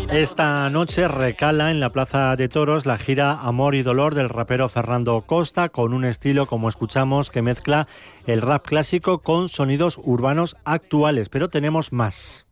Esta noche recala en la Plaza de Toros la gira Amor y Dolor del rapero Fernando Costa, con un estilo, como escuchamos, que mezcla el rap clásico con sonidos urbanos actuales. Pero tenemos más.